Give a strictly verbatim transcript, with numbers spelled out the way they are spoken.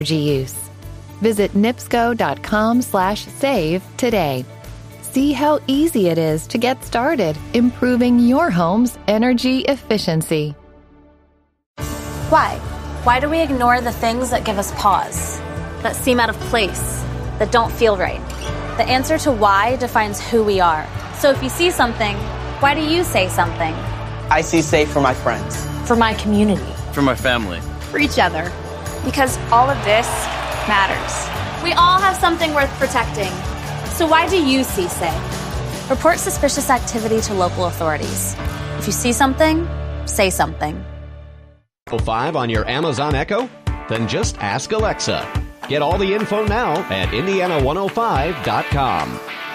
energy use. Visit nipsco.com slash save today. See how easy it is to get started improving your home's energy efficiency. Why? Why do we ignore the things that give us pause, that seem out of place, that don't feel right? The answer to why defines who we are. So if you see something, why do you say something? I see safe for my friends. For my community. For my family. For each other. Because all of this matters. We all have something worth protecting. So why do you see say? Report suspicious activity to local authorities. If you see something, say something. five on your Amazon Echo? Then just ask Alexa. Get all the info now at Indiana one oh five dot com.